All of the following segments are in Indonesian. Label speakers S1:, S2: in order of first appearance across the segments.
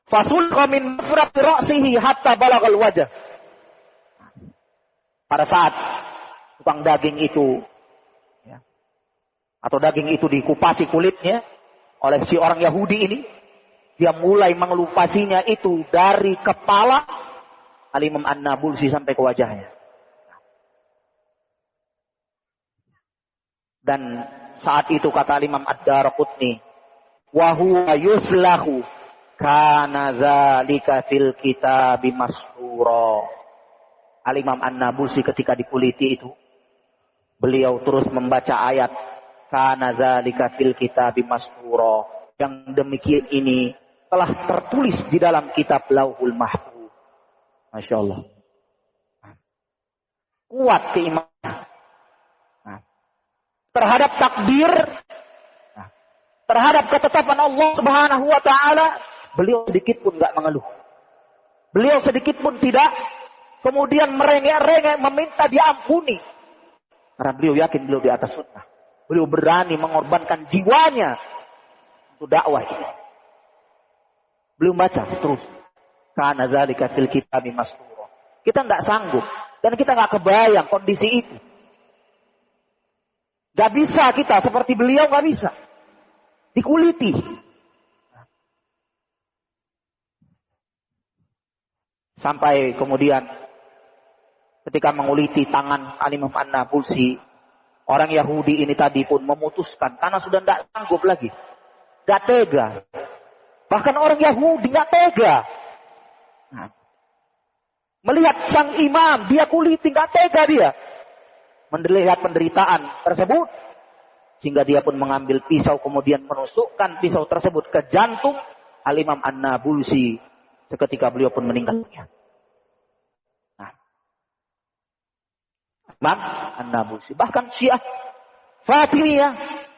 S1: Fasulqa min mafraqi ra'sihi hatta balagal wajah. Pada saat tukang daging itu, ya, atau daging itu dikupasi kulitnya oleh si orang Yahudi ini, dia mulai mengelupasinya itu dari kepala Al-Imam An-Nabulsi sampai ke wajahnya. Dan saat itu kata Imam Ad-Daraqutni, wa huwa yuslahu kana dzalika fil kitabi mas'ura. Al-Imam An-Nabulsi ketika dikuliti itu, beliau terus membaca ayat kana dzalika fil kitabi mas'ura. Yang demikian ini telah tertulis di dalam kitab Lauhul Mahfuz. Masya Allah. Kuat keimanan terhadap takdir, terhadap ketetapan Allah Subhanahu wa taala, beliau sedikit pun enggak mengeluh. Beliau sedikit pun tidak kemudian merengek-rengek meminta diampuni. Karena beliau yakin beliau di atas sunnah. Beliau berani mengorbankan jiwanya untuk dakwah ini. Beliau baca terus. Kana dzalika fil kitabi mas'ura. Kita enggak sanggup dan kita enggak kebayang kondisi itu. Gak bisa kita seperti beliau, gak bisa. Dikuliti. Sampai kemudian ketika menguliti tangan Al-Imam An-Nabulsi, orang Yahudi ini tadi pun memutuskan karena sudah tidak sanggup lagi. Gak tega. Bahkan orang Yahudi gak tega. Melihat sang imam, dia kuliti, gak tega dia. Melihat penderitaan tersebut, sehingga dia pun mengambil pisau kemudian menusukkan pisau tersebut ke jantung Al-Imam An-Nabulsi. Seketika beliau pun meninggal dunia. Imam An-Nabulsi, bahkan Syiah Fatimiyah,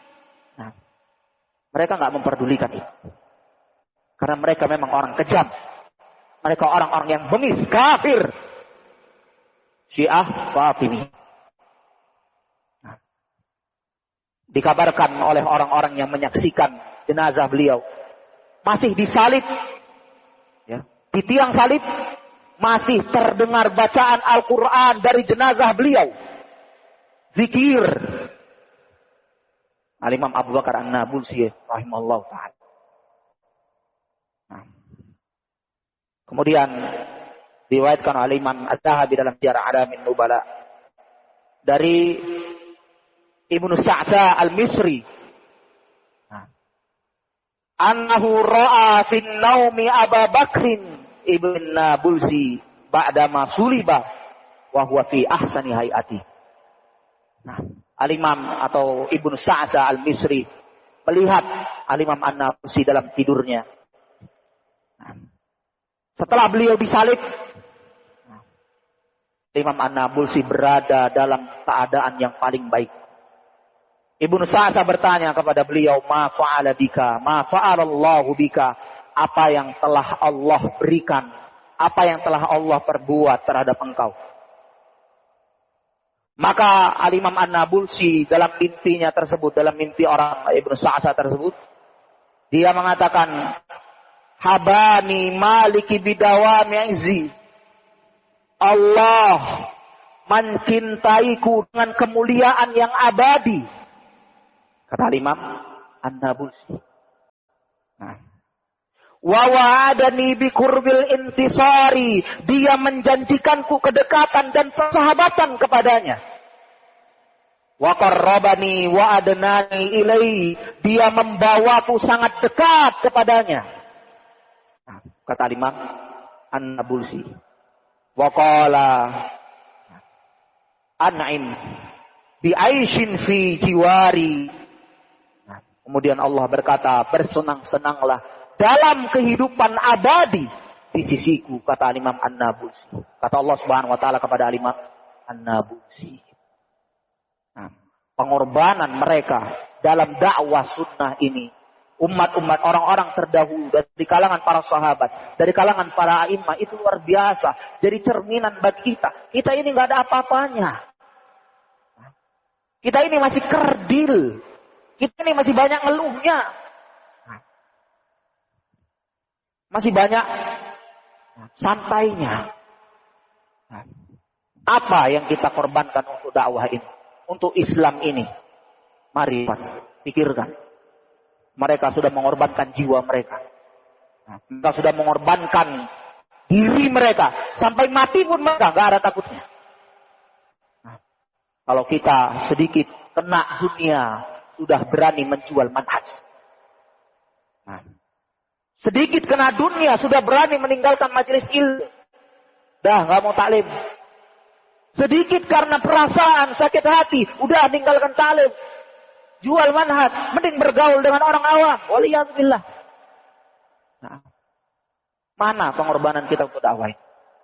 S1: mereka nggak memperdulikan itu, karena mereka memang orang kejam, mereka orang-orang yang bengis, kafir. Syiah Fatimiyah. Dikabarkan oleh orang-orang yang menyaksikan jenazah beliau, masih disalib, ya, di tiang salib masih terdengar bacaan Al-Quran dari jenazah beliau, zikir. Al-Imam Abu Bakar An-Nabulsi rahimahullah ta'ala. Kemudian diriwayatkan oleh Imam Az-Zahabi dalam Siyar A'lamin Nubala dari Ibnu Sa'sa Al-Misri, annahu ra'a fin naumi Abu Bakrin ibn Nabulsi ba'dama suliba wa huwa fi ahsani hayati. Al-Imam atau Ibnu Sa'sa Al-Misri melihat Al-Imam An-Nabulsi dalam tidurnya. Setelah beliau disalib, Imam An-Nabulsi berada dalam keadaan yang paling baik. Ibnu Sa'sa bertanya kepada beliau, ma fa'ala bika, ma fa'alallahu bika, apa yang telah Allah berikan, apa yang telah Allah perbuat terhadap engkau. Maka Al-Imam An-Nabulsi dalam mimpinya tersebut, dalam mimpi orang Ibnu Sa'sa tersebut, dia mengatakan, habani maliki bidawami izzi, Allah mencintaiku dengan kemuliaan yang abadi. Kata Imam An-Nabulsi. Wa wa'adani bi qurbil intisari, dia menjanjikanku kedekatan dan persahabatan kepadanya. Wa qarrabani wa adnani ilaihi, dia membawaku sangat dekat kepadanya. Kata Imam An-Nabulsi. Wa qala an'im bi aishin fi jiwari. Kemudian Allah berkata, bersenang-senanglah dalam kehidupan abadi di sisiku, kata Imam An-Nabulsi. Kata Allah Subhanahu wa taala kepada Imam An-Nabulsi. Pengorbanan mereka dalam dakwah sunnah ini, umat-umat orang-orang terdahulu dari kalangan para sahabat, dari kalangan para a'imah, itu luar biasa. Jadi cerminan bagi kita. Kita ini nggak ada apa-apanya. Kita ini masih kerdil. Kita ini masih banyak ngeluhnya. Masih banyak santainya. Apa yang kita korbankan untuk dakwah ini, untuk Islam ini? Mari pikirkan. Mereka sudah mengorbankan jiwa mereka. Mereka sudah mengorbankan diri mereka. Sampai mati pun mereka gak ada takutnya. Kalau kita sedikit kena dunia, sudah berani menjual manhaj. Sedikit kena dunia, sudah berani meninggalkan majelis ilmu. Dah gak mau taklim. Sedikit karena perasaan sakit hati, udah tinggalkan taklim. Jual manhaj, mending bergaul dengan orang awam. Waliyahzubillah. Mana pengorbanan kita untuk dakwah?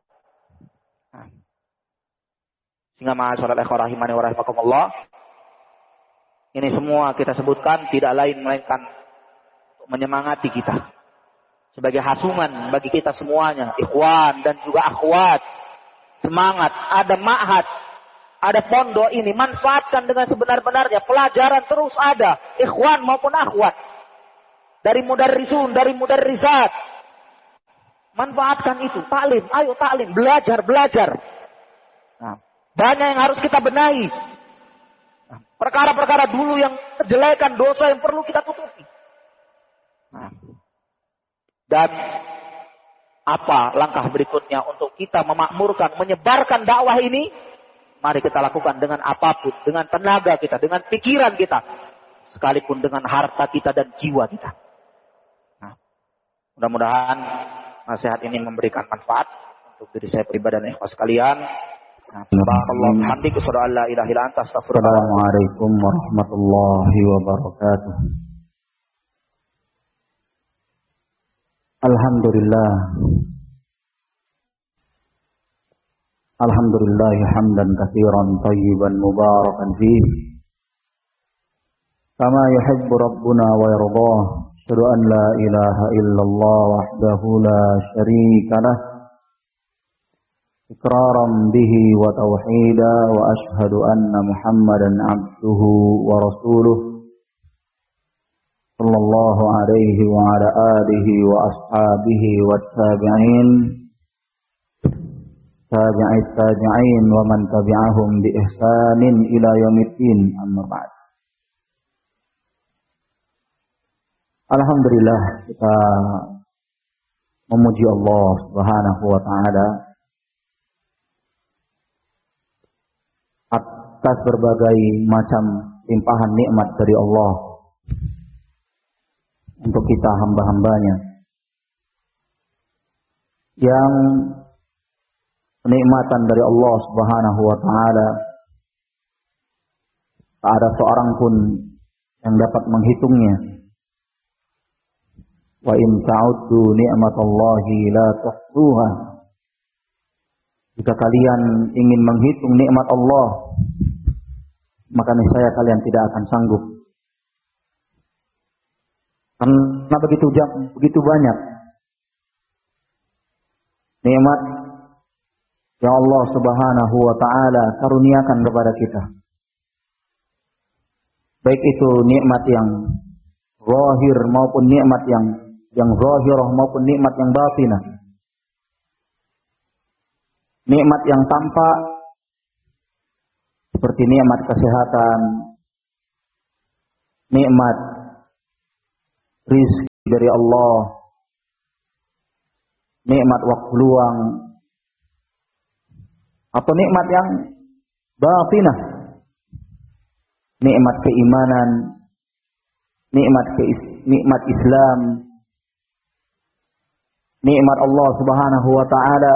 S1: Sehingga ma'asyiral ikhwah rahimani wa rahimakumullah, ini semua kita sebutkan tidak lain melainkan untuk menyemangati kita. Sebagai hasungan bagi kita semuanya, ikhwan dan juga akhwat. Semangat, ada ma'had, ada pondok ini, manfaatkan dengan sebenar-benarnya. Pelajaran terus ada, ikhwan maupun akhwat. Dari mudarrisun, dari mudarrisat. Manfaatkan itu, taklim, ayo taklim, belajar. Banyak yang harus kita benahi. Perkara-perkara dulu yang kejelekan, dosa yang perlu kita tutupi. Dan apa langkah berikutnya untuk kita memakmurkan, menyebarkan dakwah ini? Mari kita lakukan dengan apapun, dengan tenaga kita, dengan pikiran kita, sekalipun dengan harta kita dan jiwa kita. Mudah-mudahan nasihat ini memberikan manfaat untuk diri saya pribadi dan ikhwas sekalian.
S2: Assalamualaikum warahmatullahi wabarakatuh. Alhamdulillah hamdan katsiran thayyiban mubarakan fihi kama yuhibbu rabbuna wa yardah. Asyhadu an la ilaha illallah wahdahu la syarika lah iqraran bihi wa tauhida, wa asyhadu anna Muhammadan abduhu wa rasuluh sallallahu alaihi wa ala alihi wa ashabihi wa tabi'in wa man tabi'ahum bi ihsanin ila yaumiddin, amma ba'd. Alhamdulillah, kita memuji Allah Subhanahu wa taala atas berbagai macam limpahan nikmat dari Allah untuk kita hamba-hambanya yang kenikmatan dari Allah Subhanahu wa taala tak ada seorang pun yang dapat menghitungnya. Wa in ta'uddu ni'matallahi la tuhsuha. Jika kalian ingin menghitung nikmat Allah, maka niscaya kalian tidak akan sanggup. Karena begitu banyak nikmat yang Allah Subhanahu wa taala karuniakan kepada kita. Baik itu nikmat yang zahir maupun nikmat yang zahirah maupun nikmat yang batinah. Nikmat yang tampak seperti nikmat kesehatan, nikmat rizki dari Allah, nikmat waktu luang, atau nikmat yang batinah, nikmat keimanan, nikmat Islam, nikmat Allah Subhanahu wa taala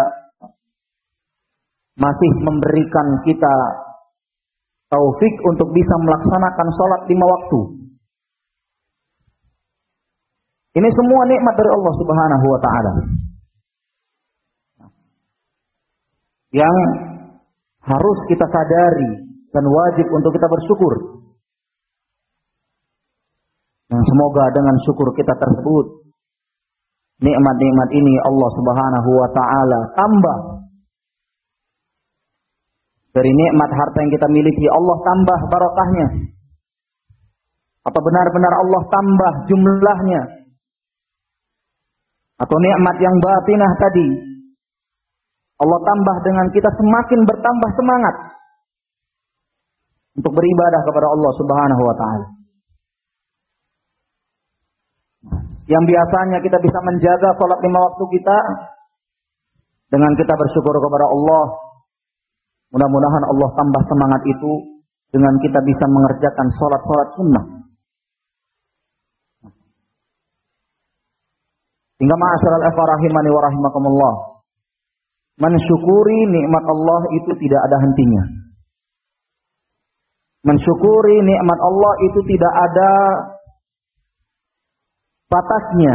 S2: masih memberikan kita taufik untuk bisa melaksanakan sholat 5 waktu. Ini semua nikmat dari Allah Subhanahu wa taala yang harus kita sadari dan wajib untuk kita bersyukur. Dan semoga dengan syukur kita tersebut, nikmat-nikmat ini Allah Subhanahu wa taala tambah. Dari nikmat harta yang kita miliki, Allah tambah barokahnya. Atau benar-benar Allah tambah jumlahnya. atau nikmat yang batinah tadi, Allah tambah dengan kita semakin bertambah semangat untuk beribadah kepada Allah Subhanahu wa taala. Yang biasanya kita bisa menjaga salat 5 waktu kita, dengan kita bersyukur kepada Allah, mudah-mudahan Allah tambah semangat itu dengan kita bisa mengerjakan salat-salat sunnah. Hingga ma'asyiral ikhwah rahimani wa rahimakumullah, mensyukuri nikmat Allah itu tidak ada hentinya. Mensyukuri nikmat Allah itu tidak ada batasnya.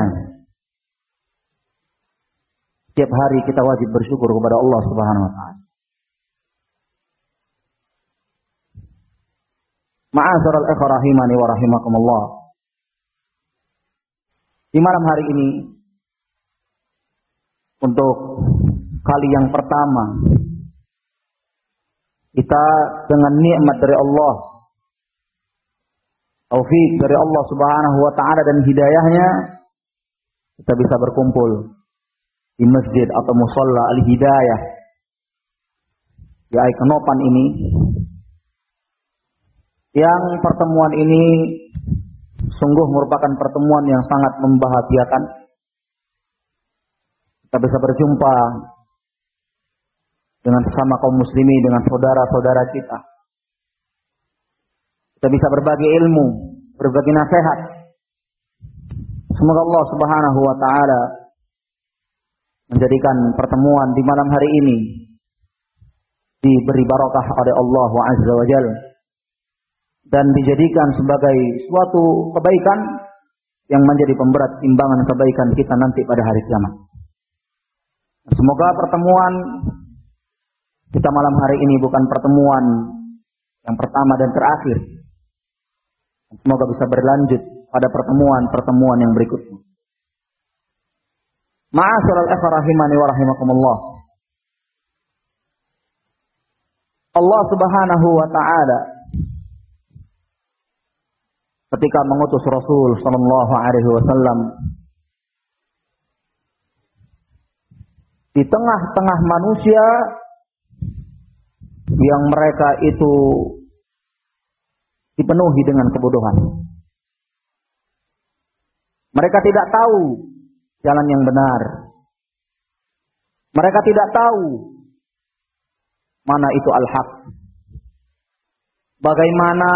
S2: Setiap hari kita wajib bersyukur kepada Allah Subhanahu wa taala. Ma'asyiral ikhwah rahimani wa rahimakumullah. Di malam hari ini, untuk kali yang pertama, kita dengan nikmat dari Allah, taufik dari Allah Subhanahu wa taala dan hidayahnya, kita bisa berkumpul di masjid atau musalla Al-Hidayah di Aikenopan ini, yang pertemuan ini sungguh merupakan pertemuan yang sangat membahagiakan. Kita bisa berjumpa dengan sesama kaum muslimin, dengan saudara-saudara kita. Kita bisa berbagi ilmu, berbagi nasihat. Semoga Allah Subhanahu wa taala menjadikan pertemuan di malam hari ini diberi barakah oleh Allah Azza wa Jalla dan dijadikan sebagai suatu kebaikan yang menjadi pemberat timbangan kebaikan kita nanti pada hari kiamat. Semoga pertemuan kita malam hari ini bukan pertemuan yang pertama dan terakhir. Semoga bisa berlanjut pada pertemuan-pertemuan yang berikutnya. Ma'asyiral ikhwah rahimani wa rahimakumullah. Allah Subhanahu wa taala ketika mengutus Rasul sallallahu alaihi wasallam di tengah-tengah manusia yang mereka itu dipenuhi dengan kebodohan. Mereka tidak tahu jalan yang benar. Mereka tidak tahu mana itu al-haq. Bagaimana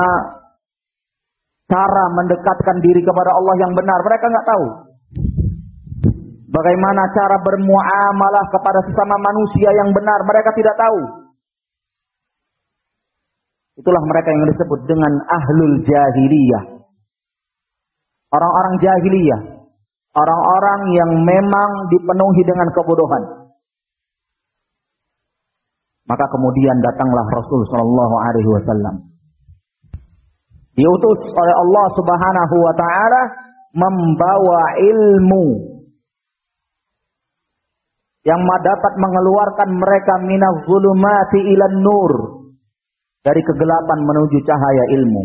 S2: cara mendekatkan diri kepada Allah yang benar, mereka nggak tahu. Bagaimana cara bermuamalah kepada sesama manusia yang benar, mereka tidak tahu. Itulah mereka yang disebut dengan ahlul jahiliyah. Orang-orang jahiliyah. Orang-orang yang memang dipenuhi dengan kebodohan. Maka kemudian datanglah Rasul sallallahu alaihi wasallam. Diutus oleh Allah Subhanahu wa taala membawa ilmu yang dapat mengeluarkan mereka minaz zulumati ilan nur, dari kegelapan menuju cahaya ilmu.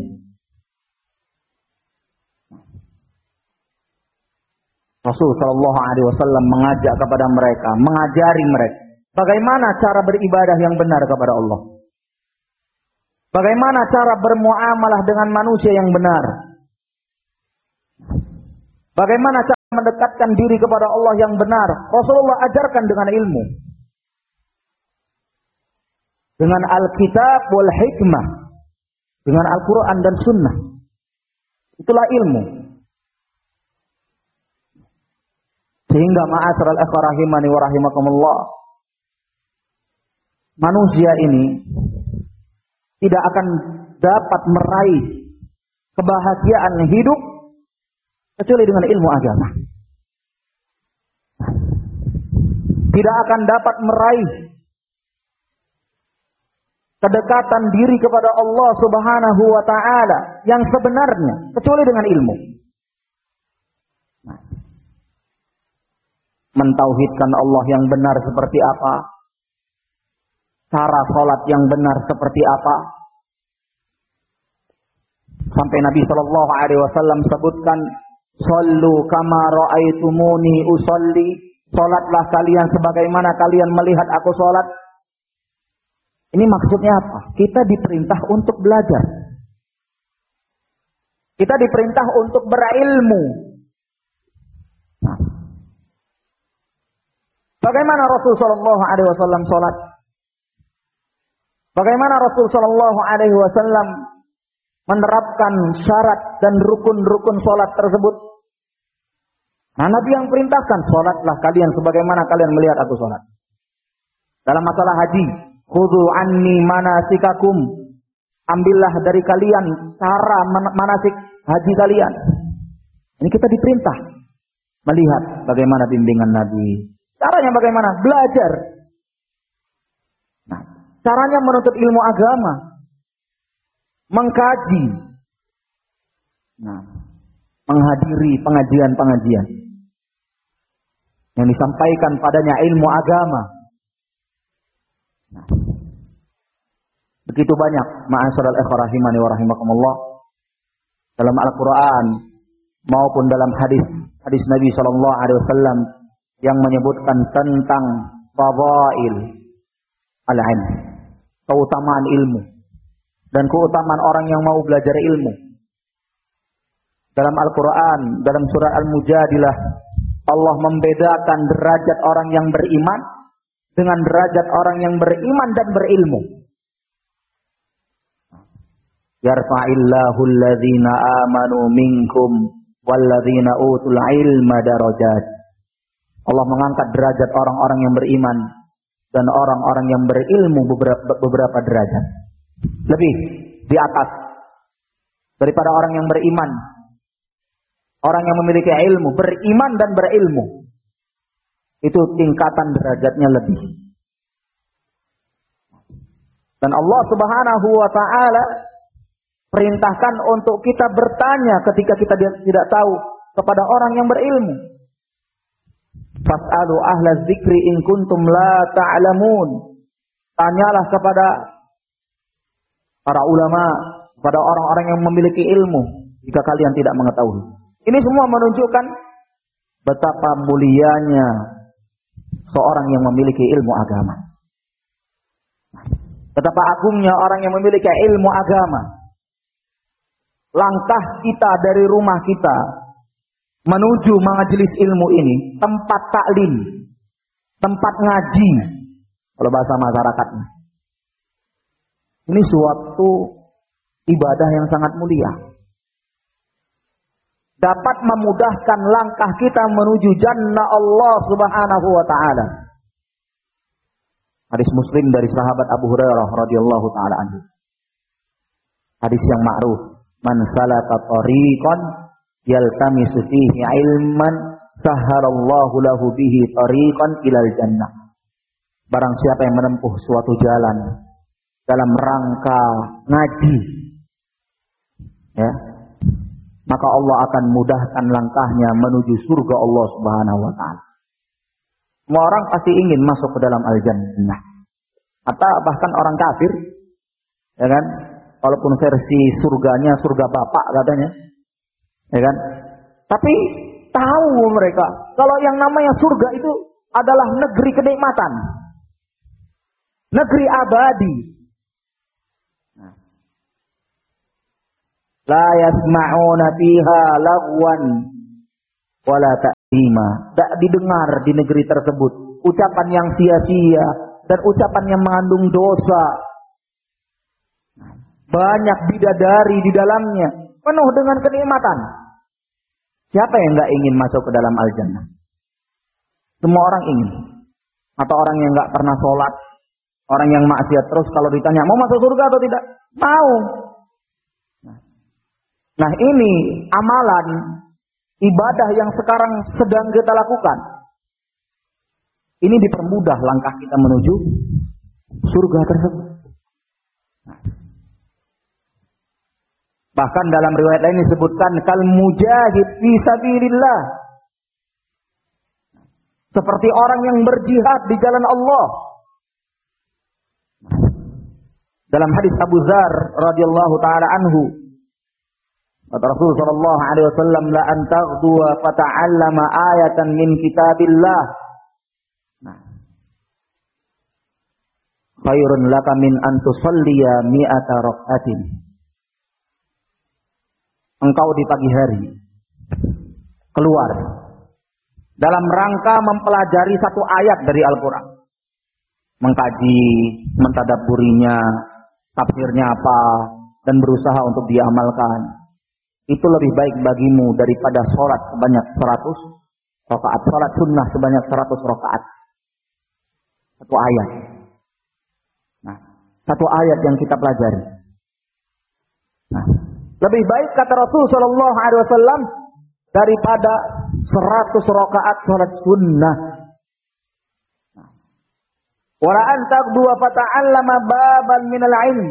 S2: Rasul sallallahu alaihi wasallam mengajak kepada mereka, mengajari mereka bagaimana cara beribadah yang benar kepada Allah. Bagaimana cara bermuamalah dengan manusia yang benar. Bagaimana cara mendekatkan diri kepada Allah yang benar. Rasulullah ajarkan dengan ilmu. Dengan Alkitab wal hikmah. Dengan Al-Quran dan Sunnah. Itulah ilmu. Sehingga ma'asyiral ikhwah rahimani wa rahimakumullah, manusia ini tidak akan dapat meraih kebahagiaan hidup kecuali dengan ilmu agama. Tidak akan dapat meraih kedekatan diri kepada Allah Subhanahu wa taala yang sebenarnya kecuali dengan ilmu. Mentauhidkan Allah yang benar seperti apa? Cara salat yang benar seperti apa? Sampai Nabi sallallahu alaihi wasallam sebutkan Shallu kama ra'aitumuni usolli. Salatlah kalian sebagaimana kalian melihat aku salat. Ini maksudnya apa? Kita diperintah untuk belajar. Kita diperintah untuk berilmu. Nah, bagaimana Rasul sallallahu alaihi wasallam salat? Bagaimana Rasul sallallahu alaihi wasallam menerapkan syarat dan rukun-rukun salat tersebut? Nah, Nabi yang perintahkan, salatlah kalian sebagaimana kalian melihat aku salat. Dalam masalah haji, khudhu anni manasikakum. Ambillah dari kalian cara manasik haji kalian. Ini kita diperintah melihat bagaimana bimbingan Nabi. Caranya bagaimana? Belajar. Nah, caranya menuntut ilmu agama, mengkaji, nah, menghadiri pengajian-pengajian yang disampaikan padanya ilmu agama. Nah, begitu banyak ma'asyiral ikhwah rahimani wa rahimakumullah dalam Al-Qur'an maupun dalam hadis Nabi sallallahu alaihi wasallam yang menyebutkan tentang fadail al-ilm, keutamaan ilmu dan keutamaan orang yang mau belajar ilmu. Dalam Al-Qur'an, dalam surah Al-Mujadilah, Allah membedakan derajat orang yang beriman dengan derajat orang yang beriman dan berilmu. Yarfa'illahu alladhina amanu minkum walladzina utul ilma darajat. Allah mengangkat derajat orang-orang yang beriman dan orang-orang yang berilmu beberapa derajat. Lebih di atas daripada orang yang beriman. Orang yang memiliki ilmu, beriman dan berilmu. Itu tingkatan derajatnya lebih. Dan Allah Subhanahu wa taala perintahkan untuk kita bertanya ketika kita tidak tahu kepada orang yang berilmu. Fas'alu ahla dzikri in kuntum la ta'lamun. Tanyalah kepada para ulama, kepada orang-orang yang memiliki ilmu jika kalian tidak mengetahui. Ini semua menunjukkan betapa mulianya seorang yang memiliki ilmu agama. Betapa agungnya orang yang memiliki ilmu agama. Langkah kita dari rumah kita menuju majelis ilmu ini, tempat taklim, tempat ngaji, kalau bahasa masyarakatnya. Ini suatu ibadah yang sangat mulia. Dapat memudahkan langkah kita menuju jannah Allah Subhanahu wa taala. Hadis Muslim dari sahabat Abu Hurairah radhiyallahu taala anhu. Hadis yang ma'ruf, man salaka tariqan yaltamisu fihi ilman sahhalallahu lahu bihi tariqan ilal jannah. Barang siapa yang menempuh suatu jalan dalam rangka ngaji, ya, maka Allah akan mudahkan langkahnya menuju surga Allah Subhanahu wa taala. Semua orang pasti ingin masuk ke dalam al-jannah. Atau bahkan orang kafir, ya kan? Walaupun versi surganya surga Bapak katanya. Ya kan? Tapi tahu mereka kalau yang namanya surga itu adalah negeri kenikmatan. Negeri abadi. La yasma'una fiha lagwan wala ta'zima. Tak didengar di negeri tersebut ucapan yang sia-sia dan ucapan yang mengandung dosa. Banyak bidadari di dalamnya, penuh dengan kenikmatan. Siapa yang enggak ingin masuk ke dalam al-jannah? Semua orang ingin. Atau orang yang enggak pernah sholat, orang yang maksiat terus kalau ditanya mau masuk surga atau tidak? Mau. Nah, ini amalan ibadah yang sekarang sedang kita lakukan. Ini dipermudah langkah kita menuju surga tersebut. Bahkan dalam riwayat lain disebutkan kal mujahid fi sabilillah. Seperti orang yang berjihad di jalan Allah. Dalam hadis Abu Dzar radhiyallahu taala anhu Kata Rasul sallallahu alaihi wasallam, la an taghduwa fata'allama ayatan min kitabillah. Nah. Khairun laka min an tusalliya mi'ata rak'atin. Engkau di pagi hari keluar dalam rangka mempelajari satu ayat dari Al-Qur'an. Mengkaji, mentadabburinya, tafsirnya apa, dan berusaha untuk diamalkan. Itu lebih baik bagimu daripada sholat sebanyak 100 rakaat. Sholat sunnah sebanyak 100 rakaat. Satu ayat. Nah, satu ayat yang kita pelajari. Nah, lebih baik kata Rasul sallallahu alaihi wasallam daripada 100 rakaat sholat sunnah. Wala antaqdu wa fata'allama baban minal ilm.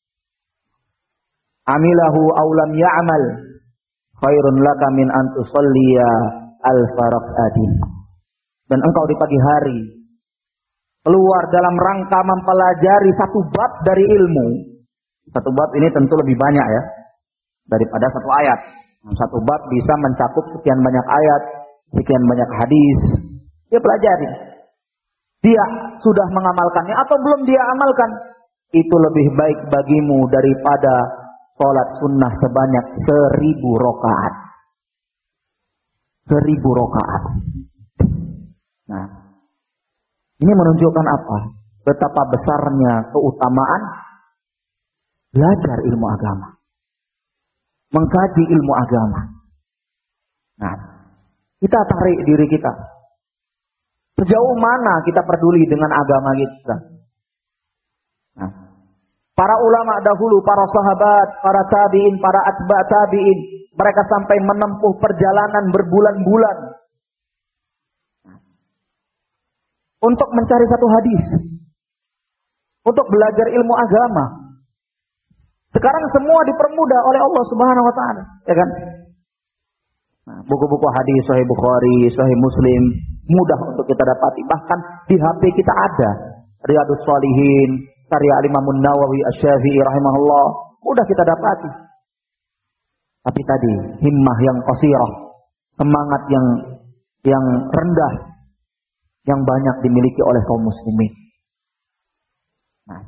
S2: Amilahu aw lam ya'mal khairun laka min an tusalliya alfa rak'atin. Dan engkau di pagi hari keluar dalam rangka mempelajari satu bab dari ilmu. Satu bab ini tentu lebih banyak ya daripada satu ayat. Satu bab bisa mencakup sekian banyak ayat, sekian banyak hadis. Dia pelajari. Dia sudah mengamalkannya atau belum dia amalkan. Itu lebih baik bagimu daripada sholat sunnah sebanyak 1000 rakaat. 1000 rakaat. Nah, ini menunjukkan apa? Betapa besarnya keutamaan belajar ilmu agama. Mengkaji ilmu agama. Nah, kita tarik diri kita. Sejauh mana kita peduli dengan agama kita? Nah, para ulama dahulu, para sahabat, para tabi'in, para atba' tabi'in, mereka sampai menempuh perjalanan berbulan-bulan untuk mencari satu hadis, untuk belajar ilmu agama. Sekarang semua dipermudah oleh Allah Subhanahu wa taala, ya kan? Nah, buku-buku hadis Sahih Bukhari, Sahih Muslim mudah untuk kita dapati. Bahkan di HP kita ada Riyadhus Shalihin, karya Imam Nawawi Asy-Syafi'i rahimahullah, mudah kita dapati. Tapi tadi himmah yang qasirah, semangat yang rendah yang banyak dimiliki oleh kaum muslimin. Nah,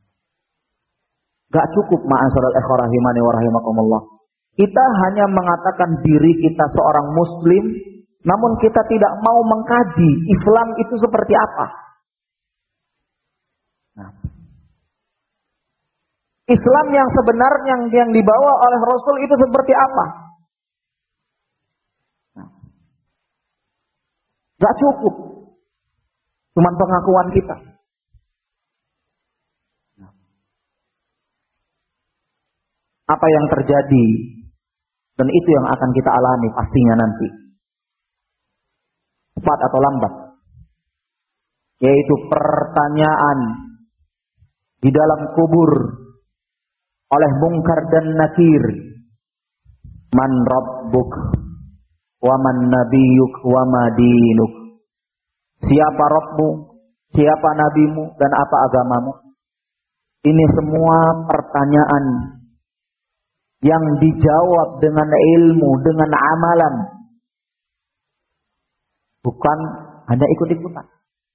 S2: gak cukup ma'asyiral ikhwah rahimani wa rahimakumullah. Kita hanya mengatakan diri kita seorang muslim, namun kita tidak mau mengkaji Islam itu seperti apa. Nah, Islam yang sebenarnya yang dibawa oleh Rasul itu seperti apa? Nah, gak cukup cuman pengakuan kita. Nah, apa yang terjadi dan itu yang akan kita alami pastinya nanti, cepat atau lambat, yaitu pertanyaan di dalam kubur oleh Munkar dan Nakir. Man rabbuk wa man nabiyuk wa ma dinuk. Siapa Rabbmu, siapa nabimu, dan apa agamamu? Ini semua pertanyaan yang dijawab dengan ilmu, dengan amalan, bukan hanya ikut-ikutan.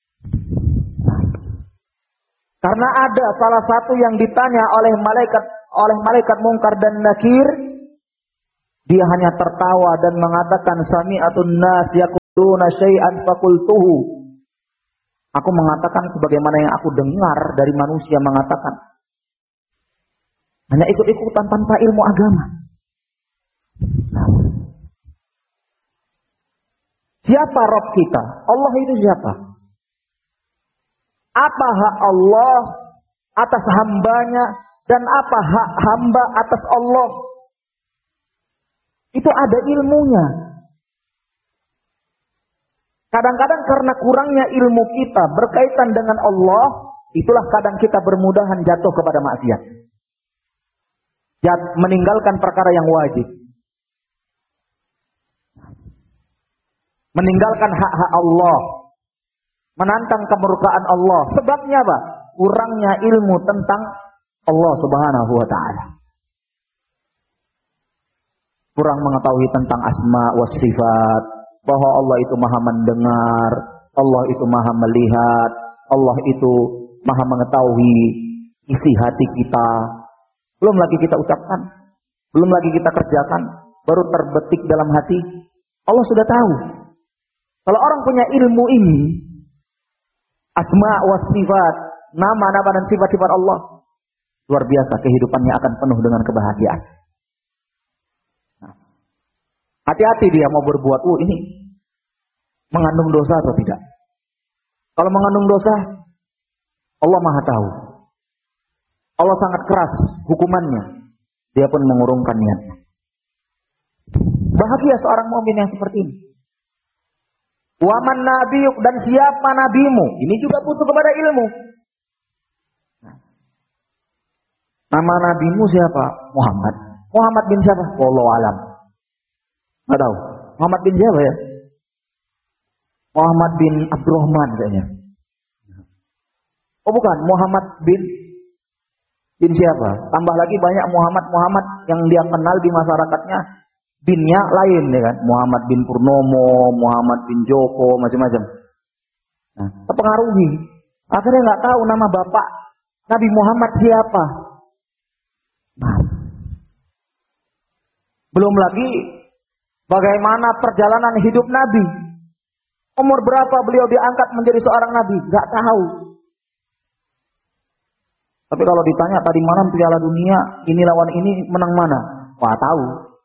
S2: Karena ada salah satu yang ditanya oleh malaikat Munkar dan Nakir, dia hanya tertawa dan mengatakan, sami'atun nas yaquluna syai'an faqultuhu. Aku mengatakan sebagaimana yang aku dengar dari manusia mengatakan. Hanya ikut-ikutan tanpa ilmu agama. Nah, siapa Rabb kita? Allah itu siapa? Apa hak Allah atas hambanya dan apa hak hamba atas Allah? Itu ada ilmunya. Kadang-kadang karena kurangnya ilmu kita berkaitan dengan Allah, itulah kadang kita bermudahan jatuh kepada maksiat. Meninggalkan perkara yang wajib. Meninggalkan hak-hak Allah. Menantang kemurkaan Allah. Sebabnya apa? Kurangnya ilmu tentang Allah Subhanahu wa ta'ala. kurang mengetahui tentang asma wa sifat, bahwa Allah itu maha mendengar, Allah itu maha melihat, Allah itu maha mengetahui isi hati kita. Belum lagi kita ucapkan, belum lagi kita kerjakan, baru terbetik dalam hati, Allah sudah tahu. Kalau orang punya ilmu ini, asma wa sifat, nama-nama dan sifat-sifat Allah, luar biasa, kehidupannya akan penuh dengan kebahagiaan. Nah, hati-hati dia mau berbuat, ini mengandung dosa atau tidak. Kalau mengandung dosa, Allah maha tahu. Allah sangat keras hukumannya. Dia pun mengurungkan niatnya. Bahagia seorang mukmin yang seperti ini. Waman nabiyuk, dan siapa nabimu? Ini juga butuh kepada ilmu. Nama nabimu siapa? Muhammad. Muhammad bin siapa? Wallahu alam. Enggak tahu. Muhammad bin siapa ya? Muhammad bin Abdurrahman kayaknya. Oh bukan, Muhammad bin siapa? Tambah lagi banyak Muhammad yang dia kenal di masyarakatnya, binnya lain ya kan? Muhammad bin Purnomo, Muhammad bin Joko, macam-macam. Nah, terpengaruhi. Akhirnya nggak tahu nama bapak Nabi Muhammad siapa. Nah, belum lagi bagaimana perjalanan hidup Nabi. Umur berapa beliau diangkat menjadi seorang Nabi? Nggak tahu. Tapi kalau ditanya tadi malam Piala Dunia, ini lawan ini menang mana? Wah tahu.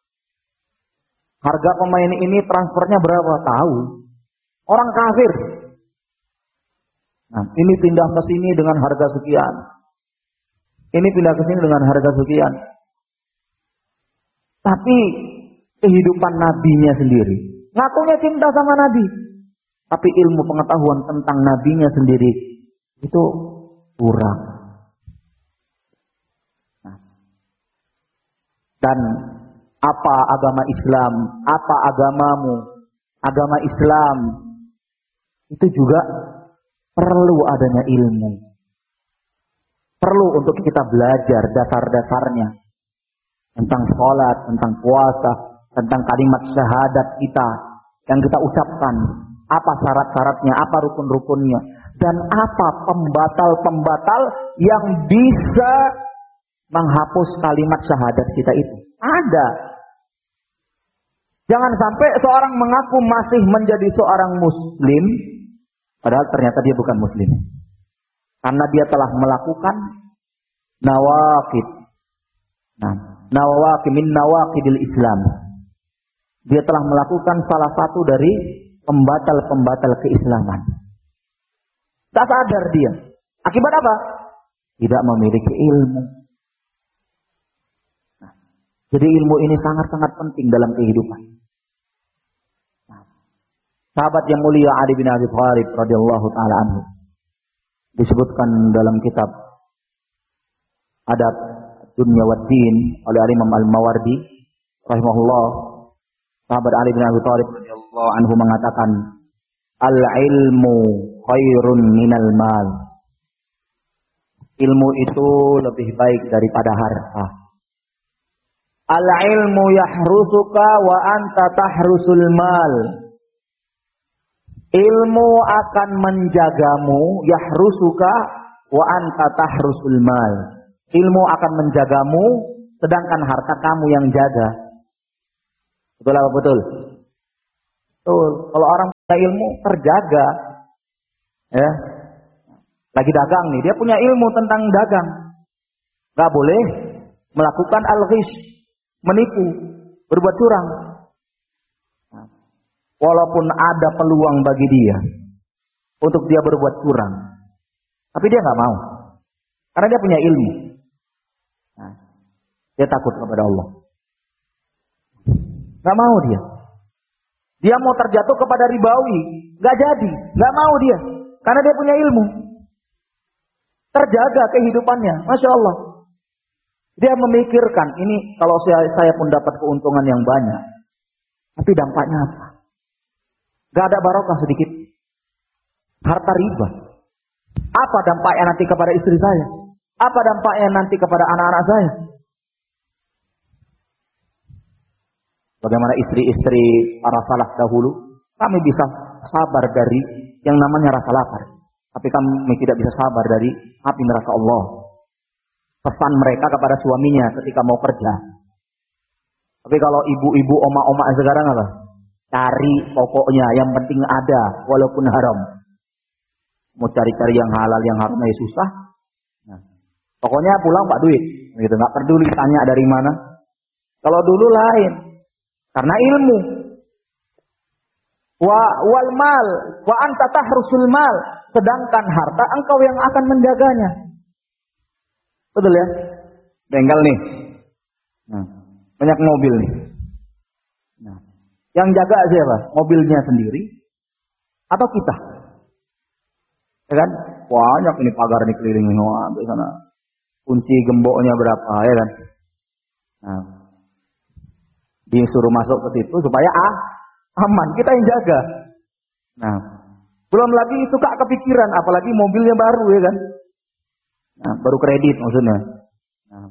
S2: Harga pemain ini transfernya berapa? Tahu. Orang kafir. Nah, ini pindah ke sini dengan harga sekian. Ini pindah ke sini dengan harga sekian. Tapi kehidupan nabinya sendiri, ngakunya cinta sama Nabi, tapi ilmu pengetahuan tentang nabinya sendiri itu kurang. Nah, dan apa agama Islam, apa agamamu, agama Islam itu juga perlu adanya ilmu. Perlu untuk kita belajar dasar-dasarnya tentang sholat, tentang puasa, tentang kalimat syahadat kita yang kita ucapkan, apa syarat-syaratnya, apa rukun-rukunnya, dan apa pembatal-pembatal yang bisa menghapus kalimat syahadat kita itu. Ada. Jangan sampai seorang mengaku masih menjadi seorang muslim, padahal ternyata dia bukan muslim. Karena dia telah melakukan nawaqid. Nah, nawaqid min nawaqidil Islam. Dia telah melakukan salah satu dari pembatal-pembatal keislaman. Tak sadar dia. Akibat apa? Tidak memiliki ilmu. Nah, jadi ilmu ini sangat-sangat penting dalam kehidupan. Nah, sahabat yang mulia Ali bin Abi Thalib radhiyallahu taala anhu disebutkan dalam kitab Adab Dunya wad Din oleh Imam Al-Mawardi rahimahullah. Sahabat Ali bin Abi Thalib radhiyallahu anhu mengatakan, al-ilmu khairun minal mal. Ilmu itu lebih baik daripada harta. Al-ilmu yahrusuka wa anta tahrusul mal. Ilmu akan menjagamu, yahrusuka wa anta tahrusul mal. Ilmu akan menjagamu, sedangkan harta kamu yang jaga. Betul apa betul? Betul. Kalau orang punya ilmu terjaga, ya, lagi dagang nih, dia punya ilmu tentang dagang, nggak boleh melakukan al-ghish, menipu, berbuat curang. Walaupun ada peluang bagi dia untuk dia berbuat curang, tapi dia nggak mau, karena dia punya ilmu. Nah, dia takut kepada Allah. Nggak mau dia. Dia mau terjatuh kepada ribawi, nggak jadi, nggak mau dia, karena dia punya ilmu. Terjaga kehidupannya, masya Allah. Dia memikirkan ini kalau saya pun dapat keuntungan yang banyak, tapi dampaknya apa? Gak ada barokah sedikit. Harta riba. Apa dampaknya nanti kepada istri saya? Apa dampaknya nanti kepada anak-anak saya? Bagaimana istri-istri para salaf dahulu, kami bisa sabar dari yang namanya rasa lapar. Tapi kami tidak bisa sabar dari api neraka Allah. Pesan mereka kepada suaminya ketika mau kerja. Tapi kalau ibu-ibu, oma-oma sekarang apa? Cari pokoknya, yang penting ada, walaupun haram. Mau cari-cari yang halal, yang haram ya susah. Nah, pokoknya pulang Pak duit, gitu. Nggak peduli tanya dari mana. Kalau dulu lain, karena ilmu. Wal mal, wa anta tahrusul mal. Sedangkan harta engkau yang akan menjaganya. Betul ya? Bengkel nih. Nah, banyak mobil nih. Nah, yang jaga siapa? Mobilnya sendiri atau kita? Ya kan? Banyak ini pagar nih keliling di sana. Kunci gemboknya berapa, ya kan? Nah, disuruh masuk ke situ supaya aman, kita yang jaga. Nah, belum lagi itu Kak kepikiran, apalagi mobilnya baru ya kan. Nah, baru kredit maksudnya. Nah,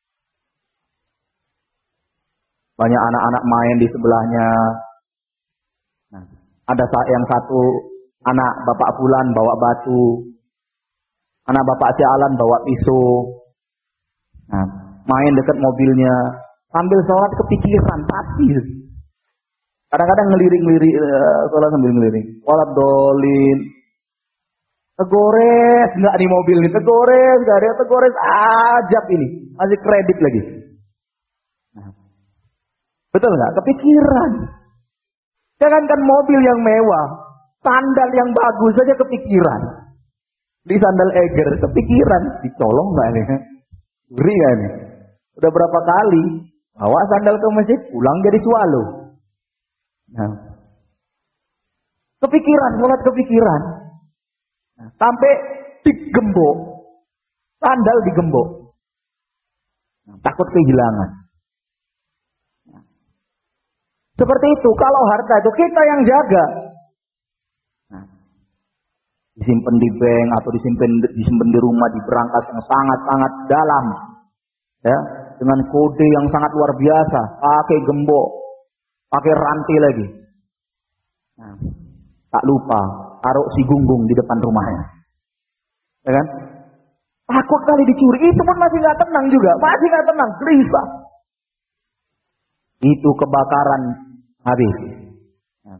S2: banyak anak-anak main di sebelahnya. Nah, ada yang satu anak bapak Fulan bawa batu, anak bapak si Alan bawa pisau. Nah, main dekat mobilnya, sambil sholat kepikiran pasti. Kadang-kadang ngelirik-ngelirik sholat sambil ngelirik. Walat dolin. Tegores nggak di mobil ini, tegores nggak ada, tegores ajab ini, masih kredit lagi. Nah, betul nggak? Kepikiran. Jangankan mobil yang mewah, sandal yang bagus saja kepikiran. Di sandal Eger kepikiran, dicolong nggak nih? Ngeri nggak nih? Udah berapa kali bawa sandal ke masjid, pulang jadi swallow. Nah, kepikiran, sholat kepikiran. Nah, sampai digembok, sandal digembok. Nah, takut kehilangan. Nah, seperti itu, kalau harta itu kita yang jaga. Nah, disimpan di bank atau disimpan di rumah di berangkas yang sangat-sangat dalam, ya, dengan kode yang sangat luar biasa, pakai gembok, pakai rantai lagi. Nah, tak lupa taruh si gunggung di depan rumahnya, ya kan? Takut kali dicuri, itu pun masih nggak tenang juga, masih nggak tenang, gelisah. Itu kebakaran habis. Nah,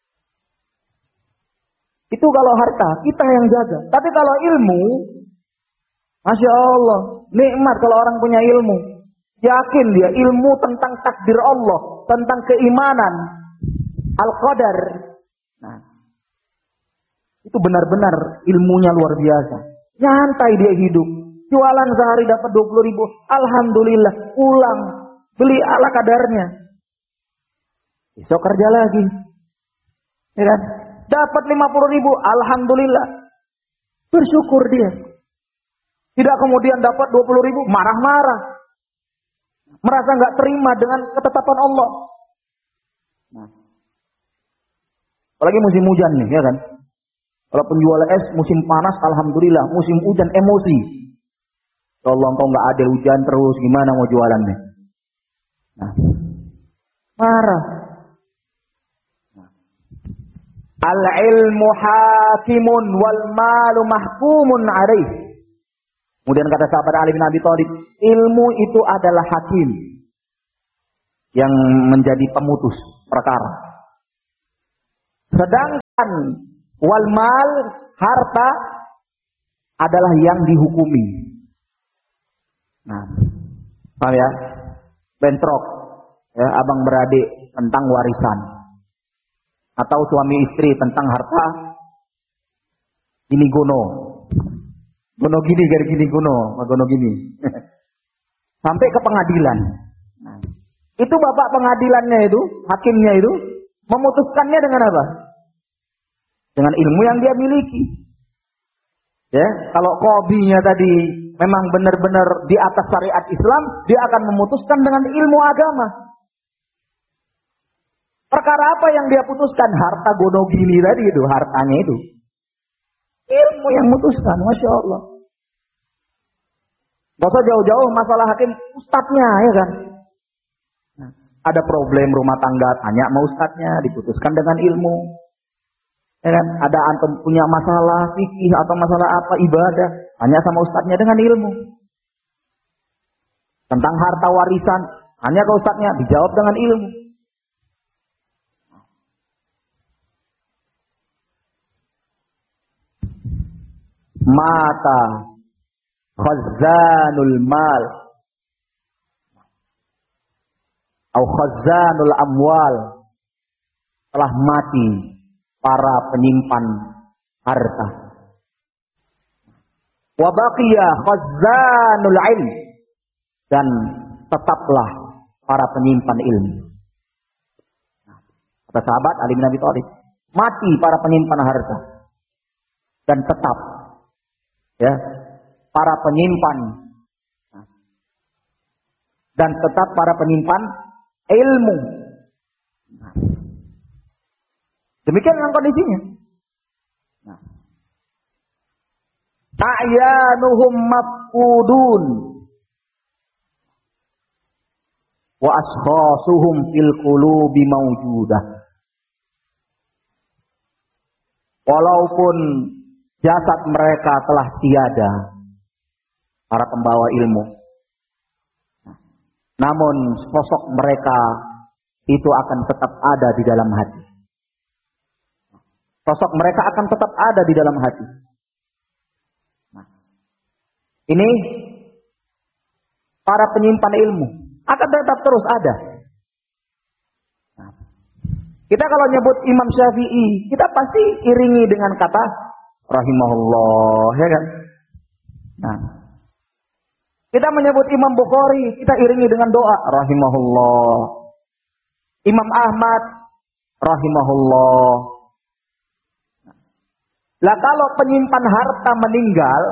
S2: itu kalau harta kita yang jaga, tapi kalau ilmu, masya Allah, nikmat kalau orang punya ilmu. Yakin dia ilmu tentang takdir Allah, tentang keimanan, al-qadar. Nah, itu benar-benar ilmunya luar biasa. Nyantai dia hidup. Jualan sehari dapat 20.000. Alhamdulillah. Pulang. Beli ala kadarnya. Besok kerja lagi. Ya kan? Dapat 50.000. Alhamdulillah. Bersyukur dia. Tidak kemudian dapat 20.000. Marah-marah. Merasa nggak terima dengan ketetapan Allah. Nah, apalagi musim hujan nih, ya kan? Kalau penjual es musim panas, alhamdulillah. Musim hujan emosi. Allah engkau nggak ada hujan terus, gimana mau jualan nih? Nah, marah. Nah. Al-ilmu hakimun wal malu mahkumun alaih. Kemudian kata sahabat Ali bin Abi Thalib, ilmu itu adalah hakim yang menjadi pemutus perkara. Sedangkan wal mal, harta adalah yang dihukumi. Nah, paham ya? Bentrok, ya, abang beradik tentang warisan, atau suami istri tentang harta. Ini gono gini, gini gono gini. Sampai ke pengadilan. Nah, itu bapak pengadilannya itu, hakimnya itu, memutuskannya dengan apa? Dengan ilmu yang dia miliki. Ya, kalau qadhinya tadi memang benar-benar di atas syariat Islam, dia akan memutuskan dengan ilmu agama. Perkara apa yang dia putuskan? Harta gonogini tadi itu, hartanya itu. Ilmu yang memutuskan, Masya Allah. Gak usah jauh-jauh masalah hakim, ustadznya, ya kan? Nah, Ada problem rumah tangga, tanya sama ustadznya, diputuskan dengan ilmu. Ya kan? Ada antum punya masalah fikih atau masalah apa ibadah, tanya sama ustadznya dengan ilmu. Tentang harta warisan, tanya ke ustadznya, dijawab dengan ilmu. Mata khazanul mal atau khazanul amwal, telah mati para penyimpan harta. Wa baqiya khazanul ilm, dan tetaplah para penyimpan ilmu. Kata sahabat Ali bin Abi Thalib, mati para penyimpan harta dan tetap ya para penyimpan dan tetap para penyimpan ilmu. Demikian dengan kondisinya. Ta'yanuhum mafqudun wa ashkhasuhum fil qulubi mawjudah. Walaupun jasad mereka telah tiada, para pembawa ilmu, namun sosok mereka itu akan tetap ada di dalam hati. Sosok mereka akan tetap ada di dalam hati. Ini para penyimpan ilmu akan tetap terus ada. Kita kalau nyebut Imam Syafi'i, kita pasti iringi dengan kata rahimahullah, ya kan? Nah, kita menyebut Imam Bukhari, kita iringi dengan doa rahimahullah. Imam Ahmad rahimahullah. Lah kalau penyimpan harta meninggal,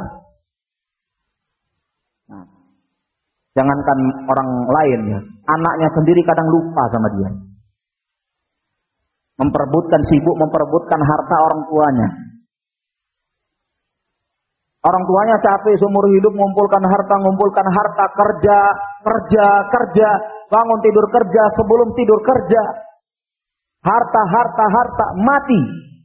S2: nah, jangankan orang lain ya, anaknya sendiri kadang lupa sama dia. Sibuk memperebutkan harta orang tuanya. Orang tuanya capek seumur hidup mengumpulkan harta, kerja, bangun tidur kerja, sebelum tidur kerja. Harta, mati.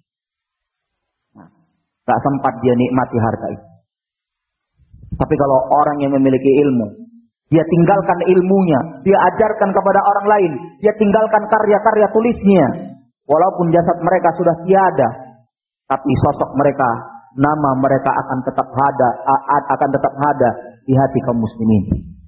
S2: Tak sempat dia nikmati harta itu. Tapi kalau orang yang memiliki ilmu, dia tinggalkan ilmunya, dia ajarkan kepada orang lain, dia tinggalkan karya-karya tulisnya. Walaupun jasad mereka sudah tiada, tapi sosok mereka, nama mereka akan tetap ada di hati kaum muslimin.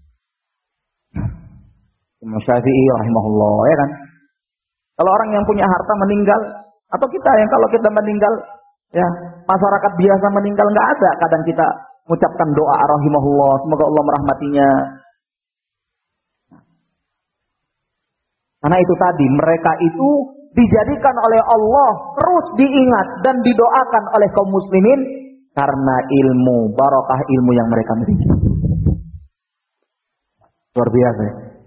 S2: Imam Syafi'i rahimahullah, ya kan? Kalau orang yang punya harta meninggal, atau kita yang kalau kita meninggal, ya masyarakat biasa meninggal, nggak ada kadang kita mengucapkan doa rahimahullah, semoga Allah merahmatinya. Karena itu tadi, mereka itu dijadikan oleh Allah terus diingat dan didoakan oleh kaum muslimin karena ilmu, barokah ilmu yang mereka miliki. Luar biasa.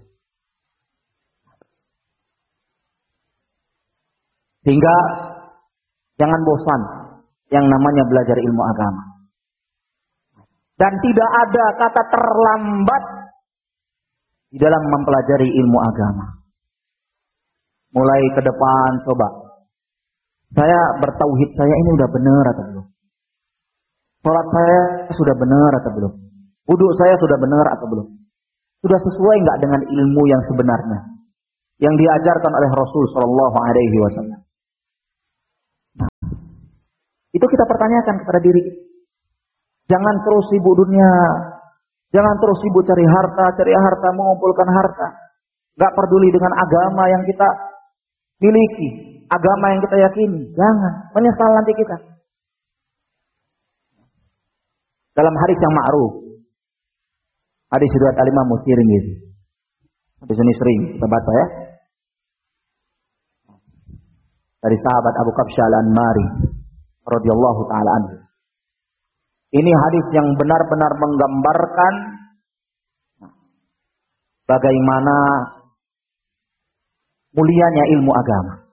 S2: Sehingga jangan bosan yang namanya belajar ilmu agama. Dan tidak ada kata terlambat di dalam mempelajari ilmu agama. Mulai ke depan coba. Saya bertauhid, saya ini udah benar atau belum? Salat saya sudah benar atau belum? Wudu saya sudah benar atau belum? Sudah sesuai enggak dengan ilmu yang sebenarnya yang diajarkan oleh Rasul sallallahu alaihi wasallam? Nah, itu kita pertanyakan kepada diri kita. Jangan terus sibuk dunia. Jangan terus sibuk cari harta, mengumpulkan harta. Enggak peduli dengan agama yang kita miliki, agama yang kita yakini. Jangan, menyesal nanti kita. Dalam hadis yang ma'ruf, hadis riwayat Al-Imam Tirmidzi. Hadis ini sering kita baca ya. Dari sahabat Abu Kabsyah Al-Anmari radhiyallahu taala anhu. Ini hadis yang benar-benar menggambarkan bagaimana mulianya ilmu agama.